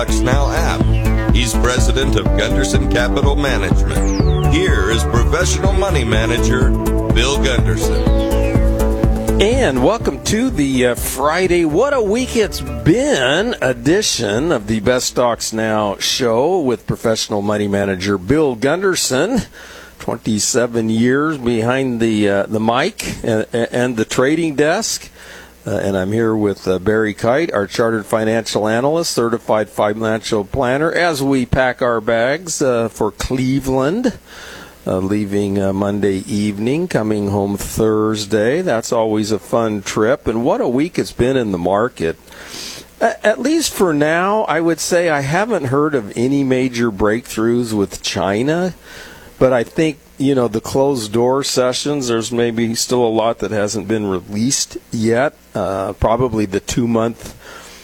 Now app. He's president of Gunderson Capital Management. Here is professional money manager Bill Gunderson. And welcome to the Friday, what a week it's been, edition of the Best Stocks Now show with professional money manager Bill Gunderson. 27 years behind the mic and the trading desk. And I'm here with Barry Kite, our chartered financial analyst, certified financial planner, as we pack our bags for Cleveland, leaving Monday evening, coming home Thursday. That's always a fun trip. And what a week it's been in the market. At least for now, I would say I haven't heard of any major breakthroughs with China. But I think, the closed door sessions, there's maybe still a lot that hasn't been released yet. Probably the 2-month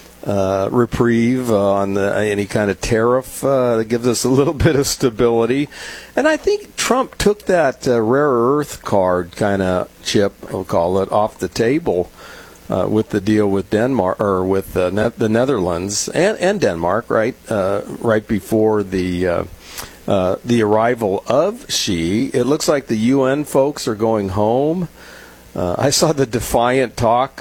reprieve on any kind of tariff that gives us a little bit of stability. And I think Trump took that rare earth card kind of chip, we'll call it, off the table with the deal with Denmark, or with the Netherlands and Denmark, right? Right before the arrival of Xi. It looks like the UN folks are going home. I saw the defiant talk,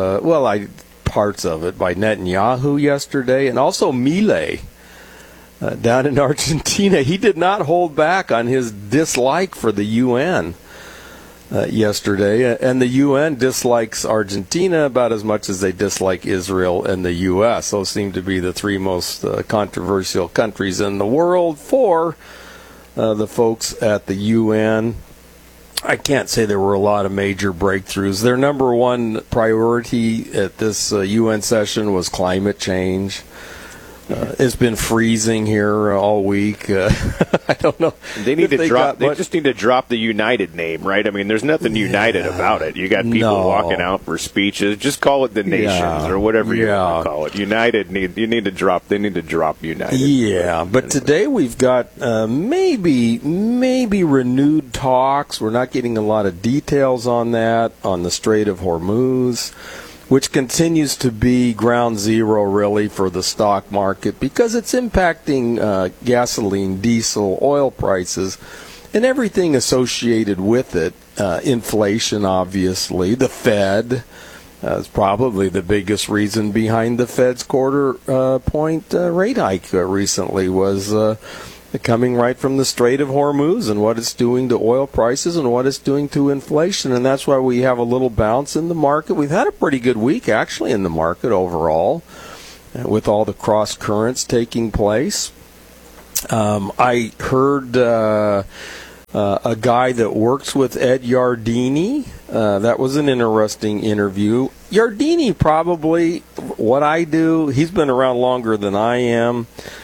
parts of it, by Netanyahu yesterday, and also Milei down in Argentina. He did not hold back on his dislike for the UN yesterday, and the UN dislikes Argentina about as much as they dislike Israel and the U.S. Those seem to be the three most controversial countries in the world for the folks at the UN. I can't say there were a lot of major breakthroughs. Their number one priority at this UN session was climate change. It's been freezing here all week. I don't know. They need to drop. They just need to drop the United name, right? I mean, there's nothing united about it. You got people walking out for speeches. Just call it the nations or whatever you want to call it. United. You need to drop. They need to drop United. Yeah, but today we've got maybe renewed talks. We're not getting a lot of details on that, on the Strait of Hormuz, which continues to be ground zero, really, for the stock market because it's impacting gasoline, diesel, oil prices, and everything associated with it. Inflation, obviously. The Fed is probably the biggest reason behind the Fed's quarter point rate hike recently was coming right from the Strait of Hormuz and what it's doing to oil prices and what it's doing to inflation. And that's why we have a little bounce in the market. We've had a pretty good week, actually, in the market overall, with all the cross currents taking place. I heard a guy that works with Ed Yardeni. That was an interesting interview. Yardeni, probably what I do, he's been around longer than I am.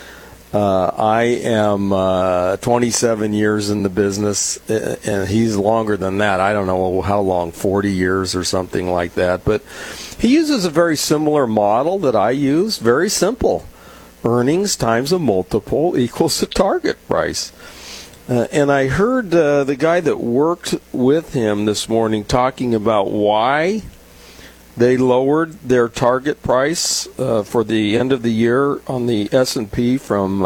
I am 27 years in the business, and he's longer than that. I don't know how long, 40 years or something like that. But he uses a very similar model that I use, very simple. Earnings times a multiple equals the target price. And I heard the guy that worked with him this morning talking about why they lowered their target price for the end of the year on the S&P from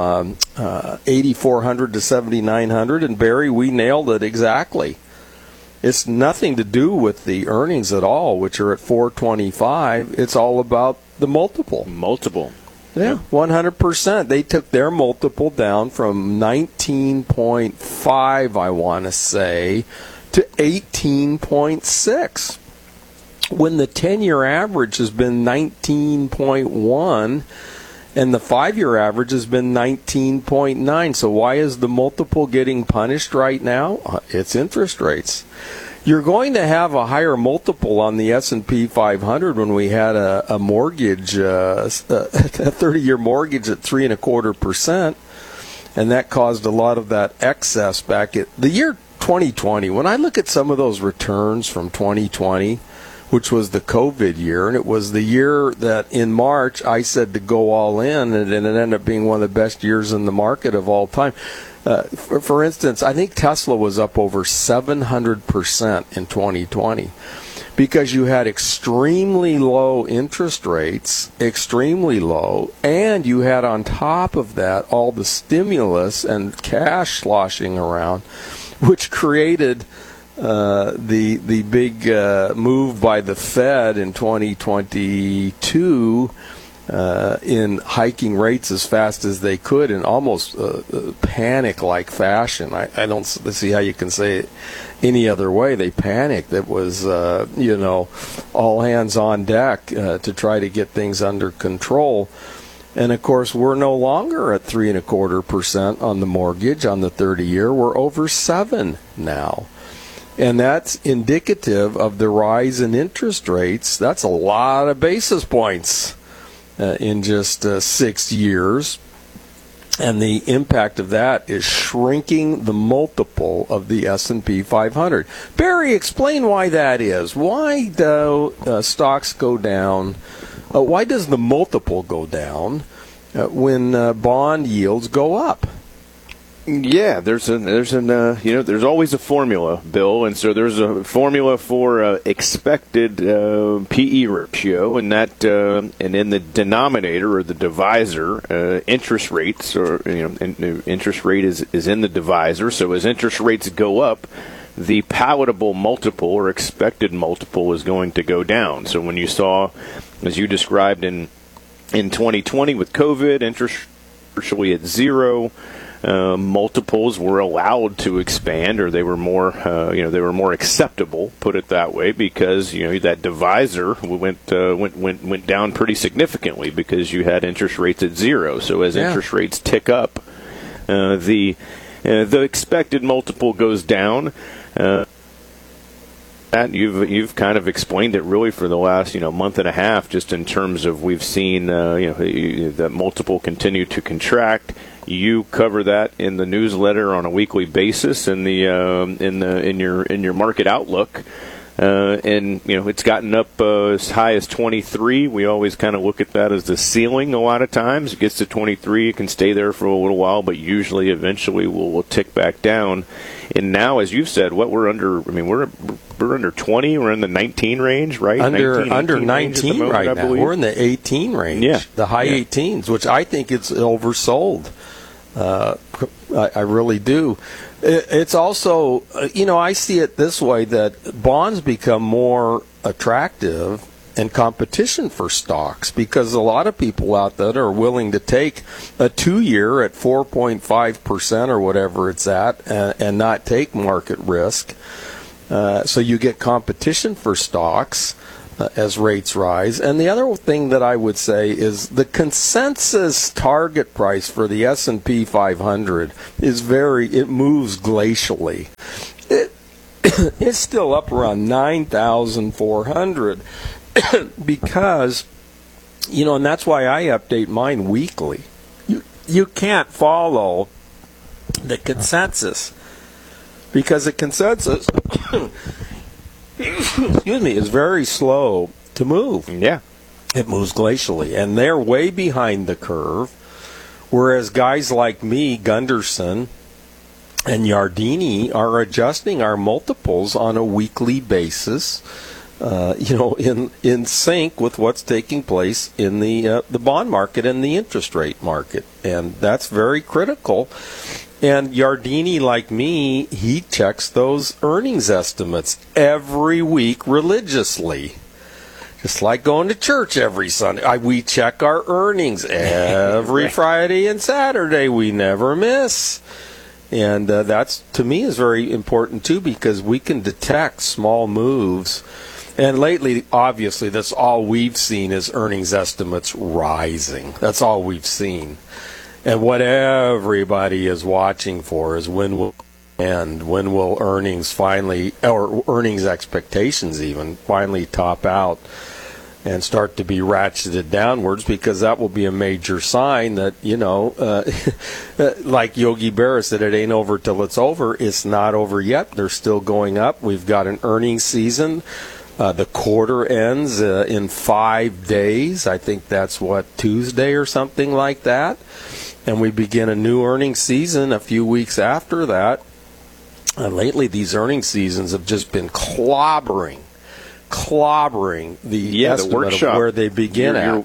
8,400 to 7,900. And Barry, we nailed it exactly. It's nothing to do with the earnings at all, which are at 425. It's all about the multiple. Yeah, 100%. They took their multiple down from 19.5, I want to say, to 18.6. When the 10-year average has been 19.1 and the 5-year average has been 19.9. So why is the multiple getting punished right now? It's interest rates. You're going to have a higher multiple on the S&P 500 when we had a mortgage, a 30-year mortgage at 3.25%, and that caused a lot of that excess back at the year 2020. When I look at some of those returns from 2020, which was the COVID year, and it was the year that in March I said to go all in, and it ended up being one of the best years in the market of all time. For instance, I think Tesla was up over 700% in 2020 because you had extremely low interest rates, extremely low, and you had on top of that all the stimulus and cash sloshing around, which created the big move by the Fed in 2022 in hiking rates as fast as they could in almost panic-like fashion. I don't see how you can say it any other way. They panicked. It was, all hands on deck to try to get things under control. And, of course, we're no longer at 3.25% on the mortgage on the 30-year. We're over 7 now. And that's indicative of the rise in interest rates. That's a lot of basis points in just 6 years. And the impact of that is shrinking the multiple of the S&P 500. Barry, explain why that is. Why do stocks go down? Why does the multiple go down when bond yields go up? Yeah, there's always a formula, Bill, and so there's a formula for expected PE ratio, and that and in the denominator or the divisor, interest rates interest rate is in the divisor. So as interest rates go up, the palatable multiple or expected multiple is going to go down. So when you saw, as you described in 2020 with COVID, interest virtually at zero. Multiples were allowed to expand, or they were more acceptable, put it that way, because that divisor went down pretty significantly because you had interest rates at zero. So as interest rates tick up, the expected multiple goes down. That you've kind of explained it really for the last month and a half, just in terms of we've seen the multiple continue to contract. You cover that in the newsletter on a weekly basis in your market outlook, and it's gotten up as high as 23. We always kind of look at that as the ceiling. A lot of times it gets to 23, it can stay there for a little while, but usually eventually will tick back down. And now, as you've said, we're under 20. We're in the 19 range, right? Under 19 right now. We're in the 18 range. The high 18s, which I think it's oversold. I really do. It's also, I see it this way, that bonds become more attractive and competition for stocks, because a lot of people out there are willing to take a 2-year at 4.5% or whatever it's at and not take market risk. So you get competition for stocks as rates rise. And the other thing that I would say is the consensus target price for the S&P 500 it moves glacially. It's still up around 9,400 because, and that's why I update mine weekly. You can't follow the consensus, because the consensus is very slow to move. Yeah. It moves glacially, and they're way behind the curve, whereas guys like me, Gunderson, and Yardini are adjusting our multiples on a weekly basis, in sync with what's taking place in the bond market and the interest rate market, and that's very critical. And Yardini, like me, he checks those earnings estimates every week religiously. Just like going to church every Sunday. We check our earnings every Friday and Saturday. We never miss. And that's, to me, is very important, too, because we can detect small moves. And lately, obviously, that's all we've seen is earnings estimates rising. That's all we've seen. And what everybody is watching for is when will earnings finally, or earnings expectations even, finally top out and start to be ratcheted downwards, because that will be a major sign that, like Yogi Berra said, it ain't over till it's over. It's not over yet. They're still going up. We've got an earnings season. The quarter ends in 5 days. I think that's Tuesday or something like that. And we begin a new earnings season a few weeks after that. And lately, these earnings seasons have just been clobbering clobbering the estimate workshop of where they begin at.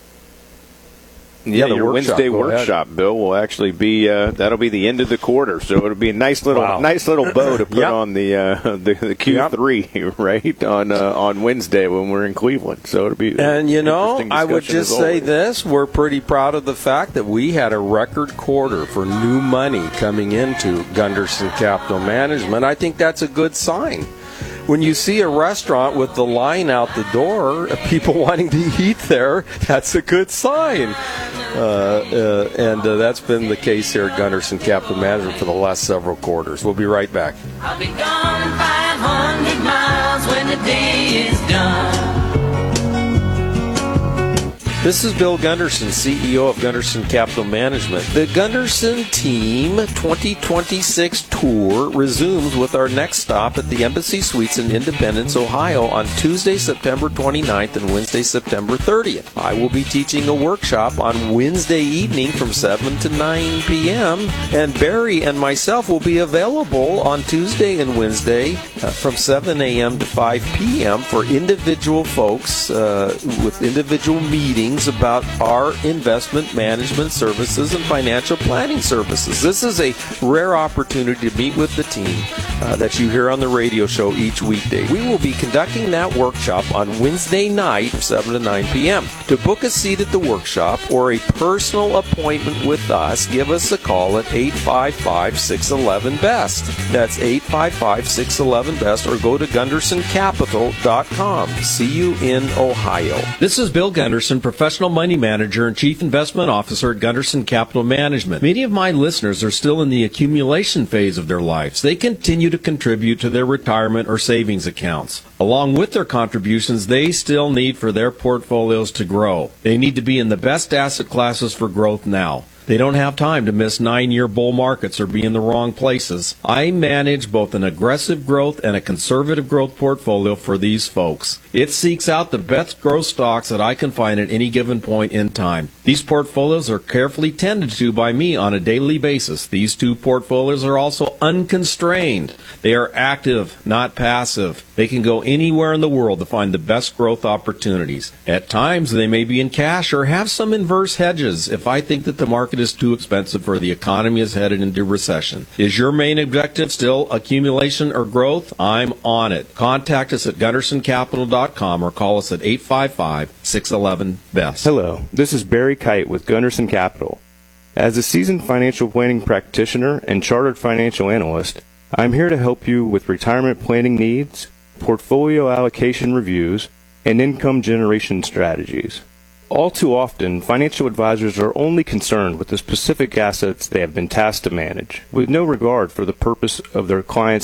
Your Wednesday workshop, Bill, will actually be that'll be the end of the quarter, so it'll be a nice little bow to put on the Q3 right on Wednesday when we're in Cleveland. So it'll be I would just say this: we're pretty proud of the fact that we had a record quarter for new money coming into Gunderson Capital Management. I think that's a good sign. When you see a restaurant with the line out the door, people wanting to eat there, that's a good sign. And that's been the case here at Gunderson Capital Management for the last several quarters. We'll be right back. I'll be gone 500 miles when the day is done. This is Bill Gunderson, CEO of Gunderson Capital Management. The Gunderson Team 2026 tour resumes with our next stop at the Embassy Suites in Independence, Ohio on Tuesday, September 29th and Wednesday, September 30th. I will be teaching a workshop on Wednesday evening from 7 to 9 p.m. and Barry and myself will be available on Tuesday and Wednesday from 7 a.m. to 5 p.m. for individual folks with individual meetings about our investment management services and financial planning services. This is a rare opportunity to meet with the team that you hear on the radio show each weekday. We will be conducting that workshop on Wednesday night from 7 to 9 p.m. To book a seat at the workshop or a personal appointment with us, give us a call at 855-611-BEST. That's 855-611-BEST, or go to GundersonCapital.com. See you in Ohio. This is Bill Gunderson, Professional Money Manager and Chief Investment Officer at Gunderson Capital Management. Many of my listeners are still in the accumulation phase of their lives. They continue to contribute to their retirement or savings accounts. Along with their contributions, they still need for their portfolios to grow. They need to be in the best asset classes for growth now. They don't have time to miss 9-year bull markets or be in the wrong places. I manage both an aggressive growth and a conservative growth portfolio for these folks. It seeks out the best growth stocks that I can find at any given point in time. These portfolios are carefully tended to by me on a daily basis. These two portfolios are also unconstrained. They are active, not passive. They can go anywhere in the world to find the best growth opportunities. At times, they may be in cash or have some inverse hedges if I think that the market is too expensive or the economy is headed into recession. Is your main objective still accumulation or growth? I'm on it. Contact us at GundersonCapital.com or call us at 855-611-BEST. Hello, this is Barry Kite with Gunderson Capital. As a seasoned financial planning practitioner and chartered financial analyst, I'm here to help you with retirement planning needs, portfolio allocation reviews, and income generation strategies. All too often, financial advisors are only concerned with the specific assets they have been tasked to manage, with no regard for the purpose of their clients'